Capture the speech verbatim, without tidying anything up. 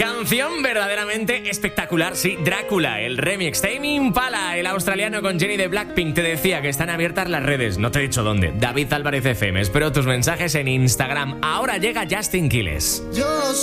Canción verdaderamente espectacular, sí, Drácula, el remix. Tame Impala, el australiano con Jenny de Blackpink. Te decía que están abiertas las redes, no te he dicho dónde. David Álvarez F M, espero tus mensajes en Instagram. Ahora llega Justin Quiles. Yo